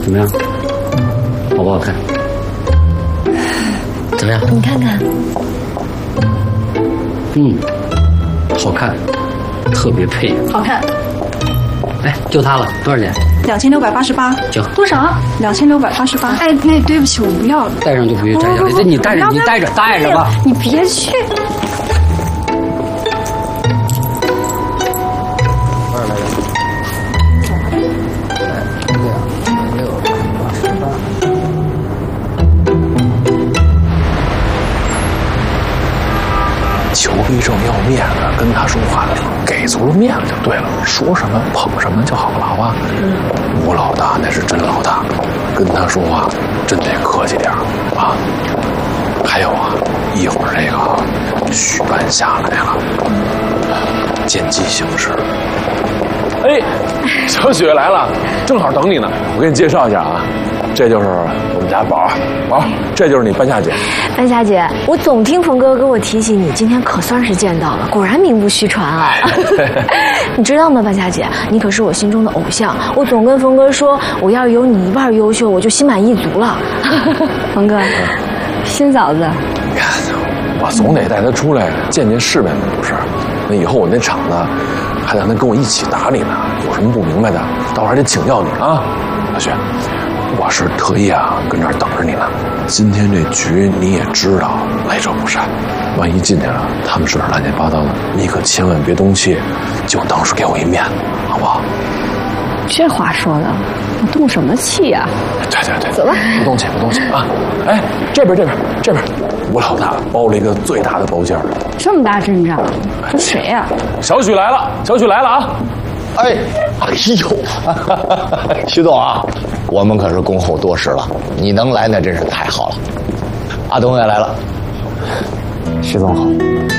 怎么样？好不好看？怎么样？ 你看看。 好看，特别配。 好看。 哎，就它了，多少钱 ？2688。 行。 多少？2688。哎，那对不起，我不要了。 带上就不许摘下来。这你带着，你带着吧。 你别去。 求必正要面子，跟他说话给足了面子就对了，说什么捧什么就好了，好吧？吴老大那是真老大，跟他说话真得客气点啊。还有啊，一会儿这个许班下来了，见机行事。哎，小雪来了，正好等你呢。我给你介绍一下啊，这就是我们家宝，这就是你半夏姐。 半夏姐，我总听冯哥跟我提起你，今天可算是见到了，果然名不虚传啊！你知道吗，半夏姐，你可是我心中的偶像。我总跟冯哥说，我要有你一半优秀，我就心满意足了。 冯哥，新嫂子， 你看，我总得带他出来见见世面的，不是？那以后我那厂子还让他跟我一起打理呢，有什么不明白的，到时候还得请教你啊，小雪。我是特意啊跟这儿等着你呢。今天这局你也知道，来者不善，万一进去了，他们事乱七八糟的，你可千万别动气，就当是给我一面子，好不好？ 这话说的，我动什么气呀？ 对， 走吧， 不动气啊！哎，这边，吴老大包了一个最大的包间。 这么大阵仗，这谁呀？ 小许来了啊！ 哎呦，徐总啊，我们可是恭候多时了，你能来那真是太好了。阿东也来了， 徐总好。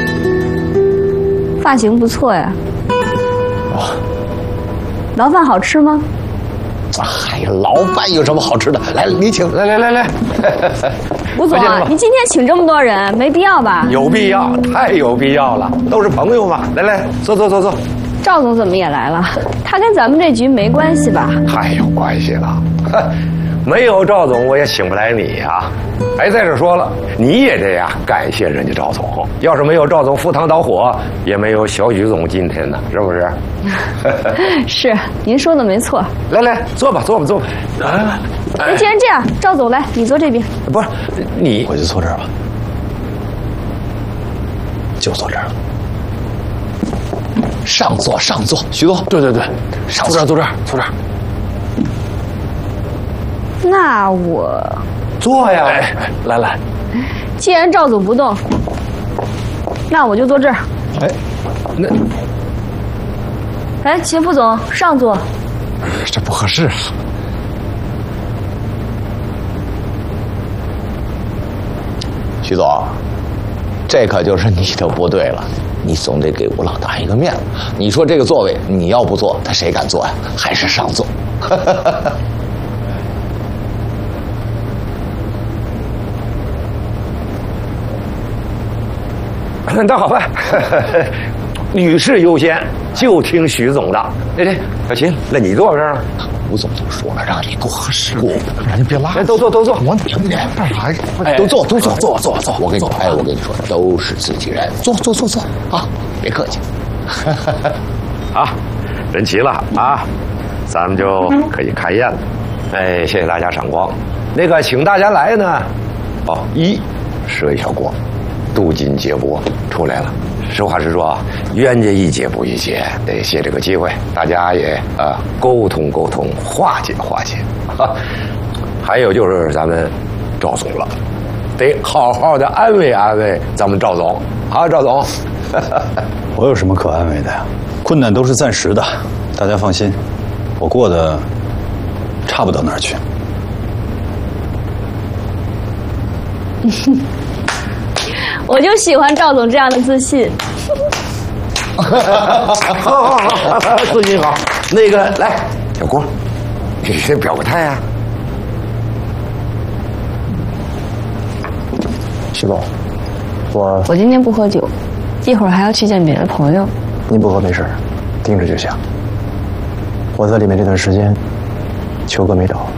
发型不错呀。 哇， 牢饭好吃吗？ 哎呀，牢饭有什么好吃的？来，你请，来。 吴总，你今天请这么多人，没必要吧？ 有必要，太有必要了，都是朋友嘛。来，坐。 赵总怎么也来了？他跟咱们这局没关系吧？ 太有关系了，没有赵总我也请不来你呀。哎，再者说了，你也得呀感谢人家赵总。要是没有赵总赴汤蹈火，也没有小许总今天呢，是不是？ 是，您说的没错。 来，坐吧。 来，既然这样，赵总来，你坐这边。 不是你， 我就坐这儿吧，就坐这儿。 上座，徐总。 对，上坐这儿。 那我坐呀。 哎，来。 既然赵总不动，那我就坐这儿。 哎，那， 哎，秦副总上座。 这不合适啊。 徐总，这可就是你的不对了。你总得给吴老大一个面子。你说这个座位你要不坐，他谁敢坐呀？还是上座。 那好吧，女士优先，就听徐总的。对，小秦，那你坐这儿。 吴总就说了，让你不合适，让你别拉。 来，都坐。 我干啥呀？都坐。我跟你说，都是自己人，坐啊，别客气。 好，人齐了啊，咱们就可以开宴了。哎，谢谢大家赏光。那个，请大家来呢，设一小锅，镀金接钵出来了。实话实说啊，冤家宜解不宜结，得借这个机会，大家也沟通，化解。还有就是咱们赵总了，得好好的安慰咱们赵总。好，赵总。 我有什么可安慰的呀？困难都是暂时的，大家放心，我过得差不到哪儿去。 我就喜欢赵总这样的自信。 好，自信好。那个，来，小郭，你先表个态啊。 徐总， 我今天不喝酒，一会儿还要去见别的朋友。 您不喝没事，盯着就行。我在里面这段时间，球哥没找，